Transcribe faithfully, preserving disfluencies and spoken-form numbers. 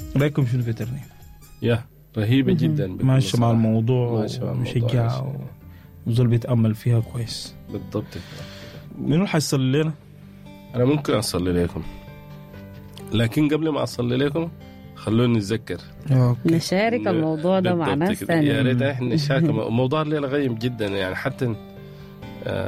رايكم شنو في ترنيم؟ يا رهيبة جدا، ماشي مع الموضوع ومشجع وزول بيتأمل فيها كويس. بالضبط. منو حيصلي لنا؟ أنا ممكن أصلي لكم، لكن قبل ما أصلي لكم خلوني نتذكر نشارك الموضوع ده مع ناس ثانية. يا ريت احنا نشارك. موضوع الليلة غيم جدا يعني، حتى